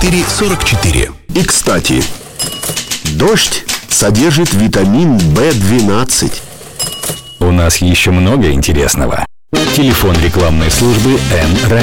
4444. И, кстати, дождь содержит витамин В12. У нас еще много интересного. Телефон рекламной службы НР